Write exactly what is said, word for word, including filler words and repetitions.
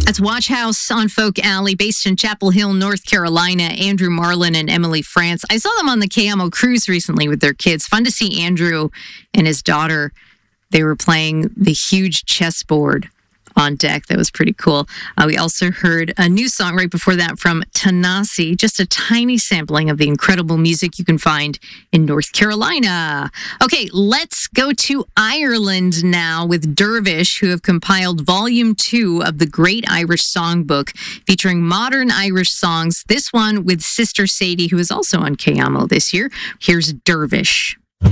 That's Watch House on Folk Alley, based in Chapel Hill, North Carolina. Andrew Marlin and Emily France. I saw them on the K M O cruise recently with their kids. Fun to see Andrew and his daughter. They were playing the huge chessboard on deck. That was pretty cool. Uh, we also heard a new song right before that from Tanasi, just a tiny sampling of the incredible music you can find in North Carolina. Okay, let's go to Ireland now with Dervish, who have compiled volume two of the Great Irish Songbook, featuring modern Irish songs. This one with Sister Sadie, who is also on K M O this year. Here's Dervish.